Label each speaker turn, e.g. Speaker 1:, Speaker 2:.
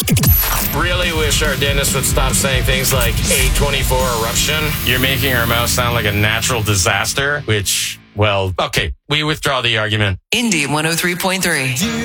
Speaker 1: Really wish our dentist would stop saying things like A24 eruption. You're making our mouth sound like a natural disaster, which, well, okay, we withdraw the argument.
Speaker 2: Indie 103.3.